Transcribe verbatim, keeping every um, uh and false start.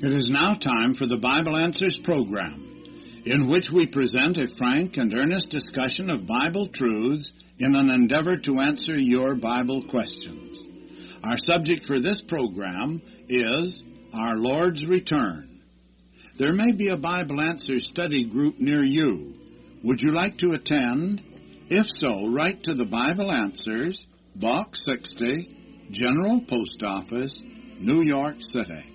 It is now time for the Bible Answers program, in which we present a frank and earnest discussion of Bible truths in an endeavor to answer your Bible questions. Our subject for this program is Our Lord's Return. There may be a Bible Answers study group near you. Would you like to attend? If so, write to the Bible Answers, Box sixty, General Post Office, New York City.